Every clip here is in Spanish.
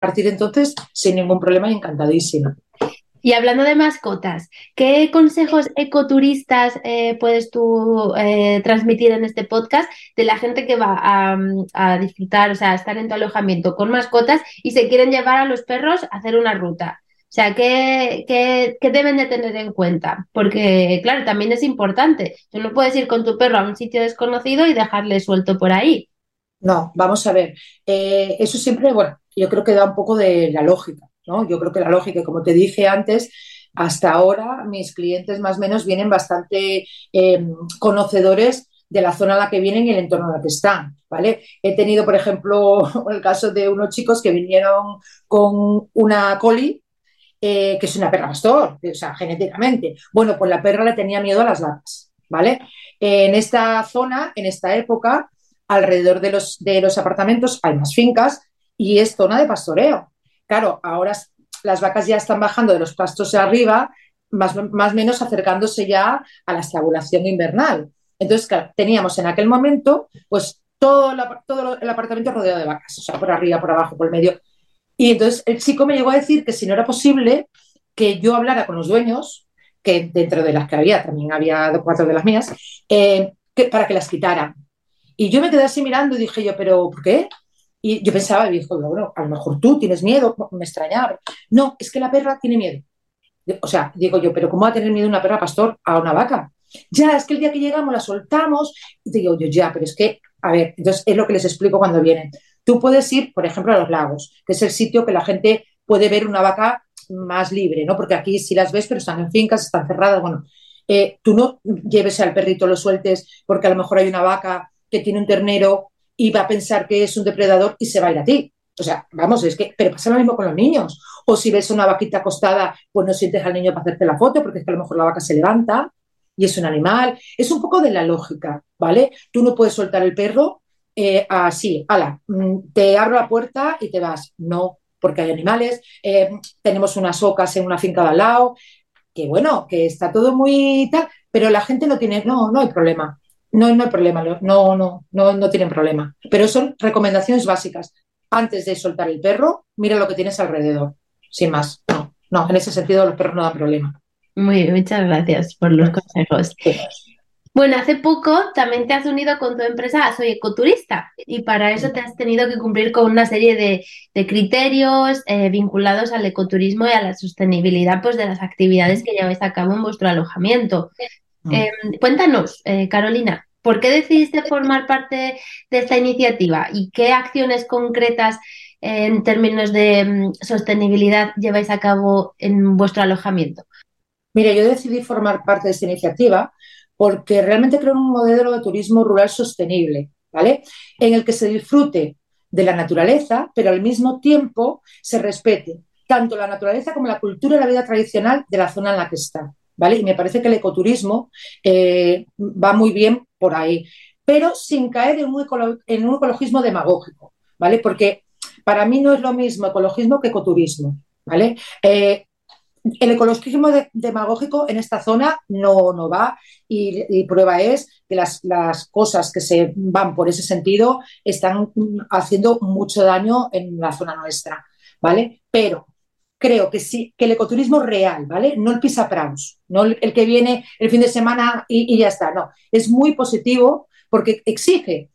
partir de entonces, sin ningún problema y encantadísima. Y hablando de mascotas, ¿qué consejos ecoturistas puedes tú transmitir en este podcast de la gente que va a disfrutar, o sea, a estar en tu alojamiento con mascotas y se quieren llevar a los perros a hacer una ruta? O sea, ¿qué deben de tener en cuenta? Porque, claro, también es importante. Tú no puedes ir con tu perro a un sitio desconocido y dejarle suelto por ahí. No, vamos a ver. Eso siempre, bueno, yo creo que da un poco de la lógica, ¿no? Yo creo que la lógica, como te dije antes, hasta ahora mis clientes más o menos vienen bastante conocedores de la zona a la que vienen y el entorno en el que están, ¿vale? He tenido, por ejemplo, el caso de unos chicos que vinieron con una collie, que es una perra pastor, o sea, genéticamente. Bueno, pues la perra le tenía miedo a las vacas, ¿vale? En esta zona, en esta época, alrededor de los apartamentos hay más fincas y es zona de pastoreo. Claro, ahora las vacas ya están bajando de los pastos de arriba, más o menos acercándose ya a la estabulación invernal. Entonces, claro, teníamos en aquel momento, pues todo el apartamento rodeado de vacas, o sea, por arriba, por abajo, por el medio. Y entonces el chico me llegó a decir que si no era posible que yo hablara con los dueños, que dentro de las que había, también había cuatro de las mías, para que las quitaran. Y yo me quedé así mirando y dije yo, ¿pero por qué? Y yo pensaba, y dijo, bueno, a lo mejor tú tienes miedo, me extrañaba. No, es que la perra tiene miedo. O sea, digo yo, ¿pero cómo va a tener miedo una perra pastor a una vaca? Ya, es que el día que llegamos la soltamos. Y digo yo, ya, pero es que, a ver, entonces es lo que les explico cuando vienen. Tú puedes ir, por ejemplo, a los lagos, que es el sitio que la gente puede ver una vaca más libre, ¿no? Porque aquí sí las ves, pero están en fincas, están cerradas. Bueno, tú no lleves al perrito, lo sueltes, porque a lo mejor hay una vaca que tiene un ternero y va a pensar que es un depredador y se va a ir a ti. O sea, vamos, es que, pero pasa lo mismo con los niños. O si ves una vaquita acostada, pues no sientes al niño para hacerte la foto, porque es que a lo mejor la vaca se levanta y es un animal. Es un poco de la lógica, ¿vale? Tú no puedes soltar el perro así, ala, te abro la puerta y te vas. No, porque hay animales. Tenemos unas ocas en una finca de al lado, que bueno, que está todo muy tal, pero la gente no tiene, no hay problema. No hay problema, no tienen problema. Pero son recomendaciones básicas. Antes de soltar el perro, mira lo que tienes alrededor. Sin más. No, en ese sentido los perros no dan problema. Muchas gracias por los consejos. Sí. Bueno, hace poco también te has unido con tu empresa Soy Ecoturista y para eso te has tenido que cumplir con una serie de criterios vinculados al ecoturismo y a la sostenibilidad pues, de las actividades que lleváis a cabo en vuestro alojamiento. Eh, Cuéntanos, Carolina, ¿por qué decidiste formar parte de esta iniciativa y qué acciones concretas en términos de sostenibilidad lleváis a cabo en vuestro alojamiento? Mira, yo decidí formar parte de esta iniciativa porque realmente creo en un modelo de turismo rural sostenible, ¿vale? En el que se disfrute de la naturaleza, pero al mismo tiempo se respete tanto la naturaleza como la cultura y la vida tradicional de la zona en la que está, ¿vale? Y me parece que el ecoturismo va muy bien por ahí, pero sin caer en un ecologismo demagógico, ¿vale? Porque para mí no es lo mismo ecologismo que ecoturismo, ¿vale? El ecologismo demagógico en esta zona no va y prueba es que las cosas que se van por ese sentido están haciendo mucho daño en la zona nuestra, ¿vale? Pero creo que sí, que el ecoturismo real, ¿vale? No el pisapraus, no el que viene el fin de semana y ya está, no. Es muy positivo porque exige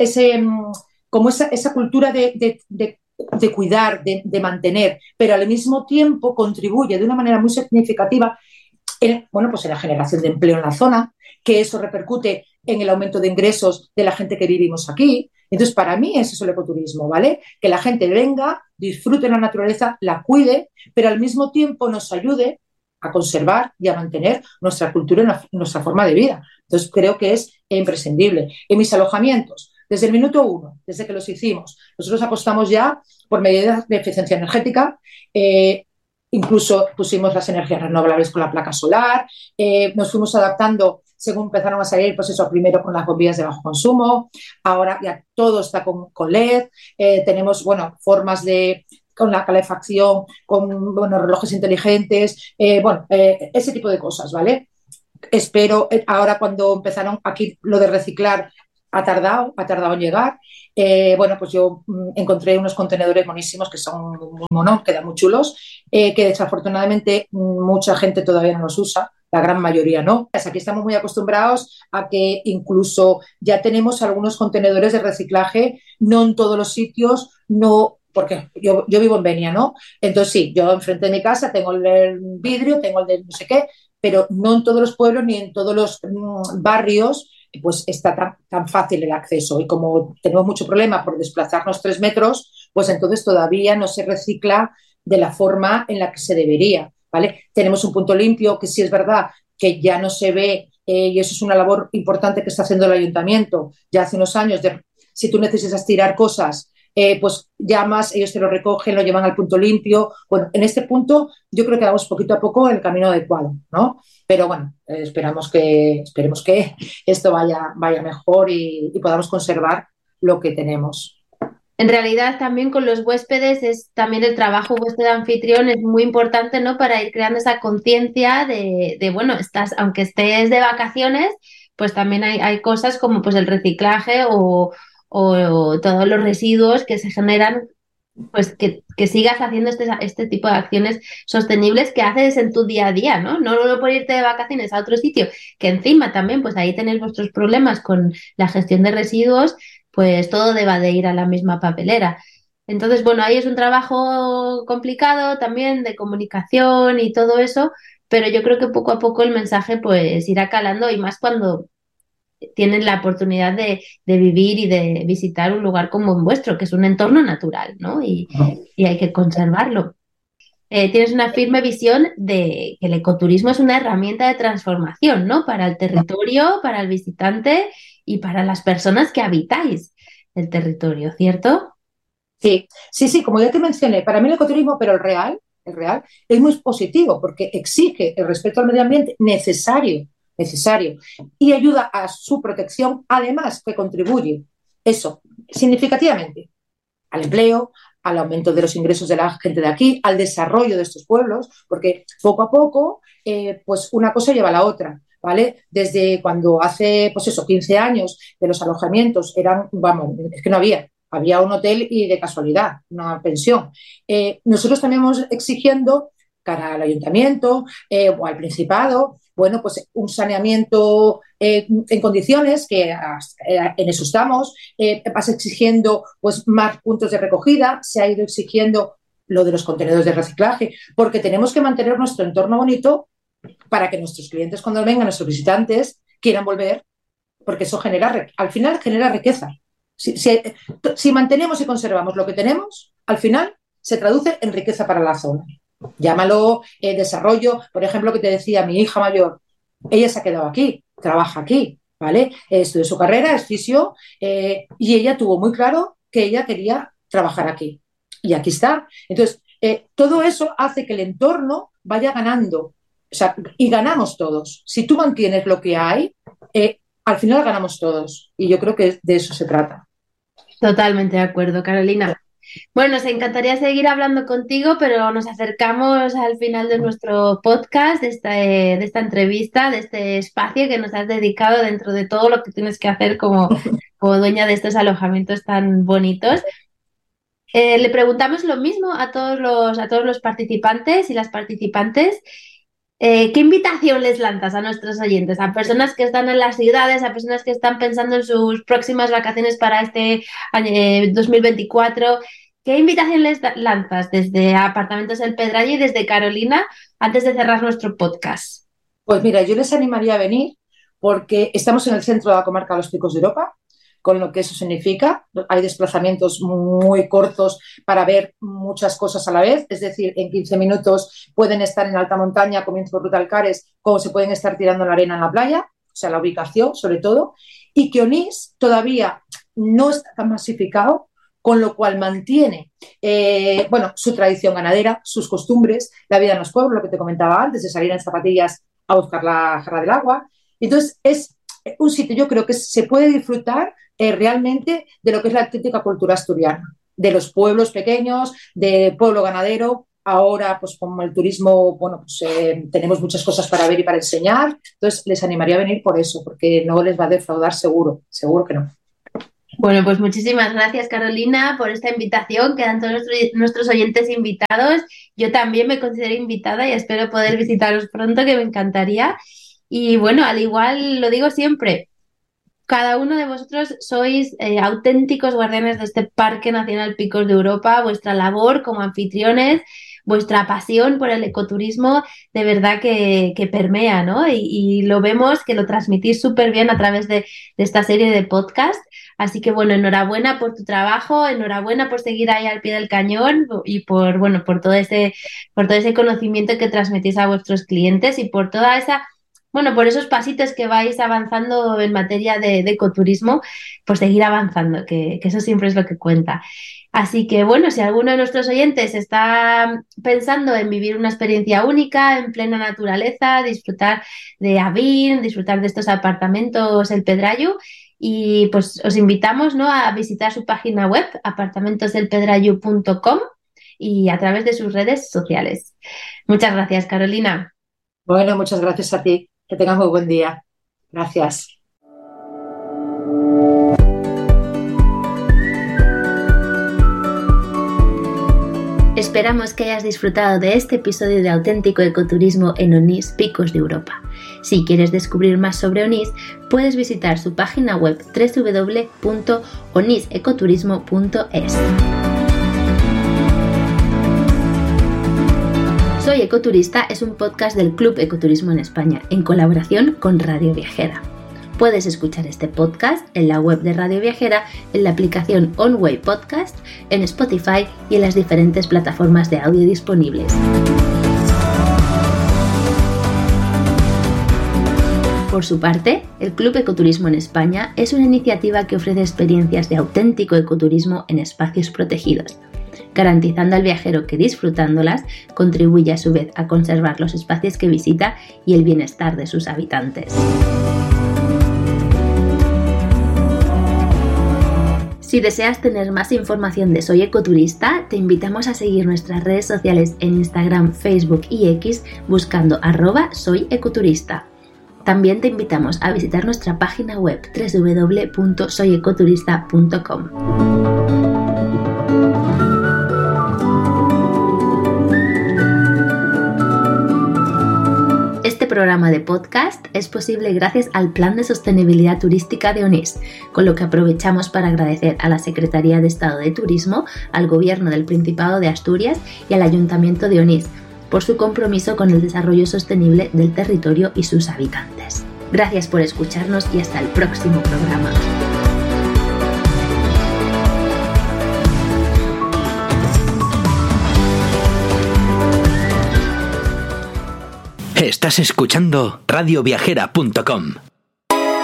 como esa cultura de cuidar, de mantener, pero al mismo tiempo contribuye de una manera muy significativa bueno, pues en la generación de empleo en la zona, que eso repercute en el aumento de ingresos de la gente que vivimos aquí. Entonces, para mí eso es el ecoturismo, ¿vale? Que la gente venga, disfrute la naturaleza, la cuide, pero al mismo tiempo nos ayude a conservar y a mantener nuestra cultura y nuestra forma de vida. Entonces, creo que es imprescindible. En mis alojamientos, desde el minuto uno, desde que los hicimos, nosotros apostamos ya por medidas de eficiencia energética, incluso pusimos las energías renovables con la placa solar, nos fuimos adaptando según empezaron a salir, pues eso, primero con las bombillas de bajo consumo, ahora ya todo está con LED, tenemos, bueno, formas con la calefacción, con, bueno, relojes inteligentes, ese tipo de cosas, ¿vale? Espero, ahora cuando empezaron aquí lo de reciclar, ha tardado en llegar. Bueno, pues yo encontré unos contenedores monísimos que son muy monos, quedan muy chulos, que desafortunadamente mucha gente todavía no los usa, la gran mayoría no. Aquí estamos muy acostumbrados a que incluso ya tenemos algunos contenedores de reciclaje, no en todos los sitios, no, porque yo vivo en Benia, ¿no? Entonces sí, yo enfrente de mi casa tengo el vidrio, tengo el de no sé qué, pero no en todos los pueblos ni en todos los barrios pues está tan fácil el acceso. Y como tenemos mucho problema por desplazarnos 3 metros, pues entonces todavía no se recicla de la forma en la que se debería, ¿vale? Tenemos un punto limpio que sí es verdad que ya no se ve, y eso es una labor importante que está haciendo el ayuntamiento ya hace unos años, si tú necesitas tirar cosas, pues llamas, ellos te lo recogen, lo llevan al punto limpio. Bueno, en este punto yo creo que vamos poquito a poco en el camino adecuado, ¿no? Pero bueno, esperemos que esto vaya mejor y podamos conservar lo que tenemos. En realidad también con los huéspedes es también el trabajo vuestro de anfitrión es muy importante, ¿no? Para ir creando esa conciencia bueno, aunque estés de vacaciones, pues también hay cosas como pues el reciclaje o todos los residuos que se generan, pues que sigas haciendo este tipo de acciones sostenibles que haces en tu día a día, ¿no? No por irte de vacaciones a otro sitio, que encima también, pues ahí tenéis vuestros problemas con la gestión de residuos, pues todo deba de ir a la misma papelera. Entonces, bueno, ahí es un trabajo complicado también de comunicación y todo eso, pero yo creo que poco a poco el mensaje pues irá calando y más cuando tienen la oportunidad de vivir y de visitar un lugar como el vuestro, que es un entorno natural, ¿no? Y hay que conservarlo. Tienes una firme visión de que el ecoturismo es una herramienta de transformación, ¿no? Para el territorio, para el visitante y para las personas que habitáis el territorio, ¿cierto? Sí, sí, sí, como ya te mencioné, para mí el ecoturismo, pero el real es muy positivo porque exige el respeto al medio ambiente necesario, y ayuda a su protección, además que contribuye, eso, significativamente, al empleo, al aumento de los ingresos de la gente de aquí, al desarrollo de estos pueblos, porque poco a poco, pues una cosa lleva a la otra. ¿Vale? Desde cuando hace, pues eso, 15 años de los alojamientos eran, vamos, es que no había un hotel y de casualidad, una pensión. Nosotros también vamos exigiendo cara al ayuntamiento o al Principado, bueno, pues un saneamiento en condiciones, que en eso estamos, vas exigiendo pues más puntos de recogida, se ha ido exigiendo lo de los contenedores de reciclaje, porque tenemos que mantener nuestro entorno bonito para que nuestros clientes cuando vengan, nuestros visitantes, quieran volver, porque eso al final genera riqueza. Si mantenemos y conservamos lo que tenemos, al final se traduce en riqueza para la zona. Llámalo desarrollo, por ejemplo, que te decía mi hija mayor, ella se ha quedado aquí, trabaja aquí, ¿vale? Estudió su carrera, es fisio, y ella tuvo muy claro que ella quería trabajar aquí. Y aquí está. Entonces, todo eso hace que el entorno vaya ganando. O sea, y ganamos todos. Si tú mantienes lo que hay, al final ganamos todos. Y yo creo que de eso se trata. Totalmente de acuerdo, Carolina. Bueno, nos encantaría seguir hablando contigo, pero nos acercamos al final de nuestro podcast, de esta entrevista, de este espacio que nos has dedicado dentro de todo lo que tienes que hacer como dueña de estos alojamientos tan bonitos. Le preguntamos lo mismo a todos los participantes y las participantes. ¿Qué invitación les lanzas a nuestros oyentes? A personas que están en las ciudades, a personas que están pensando en sus próximas vacaciones para este año 2024. ¿Qué invitación les lanzas desde Apartamentos El Pedrallo y desde Carolina antes de cerrar nuestro podcast? Pues mira, yo les animaría a venir porque estamos en el centro de la comarca de los Picos de Europa, con lo que eso significa. Hay desplazamientos muy cortos para ver muchas cosas a la vez, es decir, en 15 minutos pueden estar en alta montaña comiendo por Ruta Alcares, como se pueden estar tirando la arena en la playa, o sea, la ubicación sobre todo, y que Onís todavía no está tan masificado, con lo cual mantiene bueno, su tradición ganadera, sus costumbres, la vida en los pueblos, lo que te comentaba antes, de salir en zapatillas a buscar la jarra del agua. Entonces, es un sitio, yo creo que se puede disfrutar realmente de lo que es la auténtica cultura asturiana, de los pueblos pequeños, del pueblo ganadero. Ahora, pues como el turismo, bueno, pues tenemos muchas cosas para ver y para enseñar. Entonces, les animaría a venir por eso, porque no les va a defraudar seguro que no. Bueno, pues muchísimas gracias, Carolina, por esta invitación. Quedan todos nuestros oyentes invitados. Yo también me considero invitada y espero poder visitaros pronto, que me encantaría. Y bueno, al igual lo digo siempre, cada uno de vosotros sois auténticos guardianes de este Parque Nacional Picos de Europa. Vuestra labor como anfitriones, vuestra pasión por el ecoturismo, de verdad que permea, ¿no? Y lo vemos que lo transmitís súper bien a través de esta serie de podcast. Así que bueno, enhorabuena por tu trabajo, enhorabuena por seguir ahí al pie del cañón y por, bueno, por todo ese conocimiento que transmitís a vuestros clientes y por toda esa, bueno, por esos pasitos que vais avanzando en materia de ecoturismo, pues seguir avanzando, que eso siempre es lo que cuenta. Así que bueno, si alguno de nuestros oyentes está pensando en vivir una experiencia única en plena naturaleza, disfrutar de Avín, disfrutar de estos apartamentos El Pedrallu, y pues os invitamos, ¿no?, a visitar su página web, apartamentosdelpedrallu.com, y a través de sus redes sociales. Muchas gracias, Carolina. Bueno, muchas gracias a ti. Que tengas muy buen día. Gracias. Esperamos que hayas disfrutado de este episodio de Auténtico Ecoturismo en Onís, Picos de Europa. Si quieres descubrir más sobre Onís, puedes visitar su página web www.onisecoturismo.es. Soy Ecoturista es un podcast del Club Ecoturismo en España, en colaboración con Radio Viajera. Puedes escuchar este podcast en la web de Radio Viajera, en la aplicación OnWay Podcast, en Spotify y en las diferentes plataformas de audio disponibles. Por su parte, el Club Ecoturismo en España es una iniciativa que ofrece experiencias de auténtico ecoturismo en espacios protegidos, garantizando al viajero que disfrutándolas contribuye a su vez a conservar los espacios que visita y el bienestar de sus habitantes. Si deseas tener más información de Soy Ecoturista, te invitamos a seguir nuestras redes sociales en Instagram, Facebook y X buscando @soyecoturista. También te invitamos a visitar nuestra página web www.soyecoturista.com. Este programa de podcast es posible gracias al Plan de Sostenibilidad Turística de Onís, con lo que aprovechamos para agradecer a la Secretaría de Estado de Turismo, al Gobierno del Principado de Asturias y al Ayuntamiento de Onís por su compromiso con el desarrollo sostenible del territorio y sus habitantes. Gracias por escucharnos y hasta el próximo programa. Estás escuchando radioviajera.com.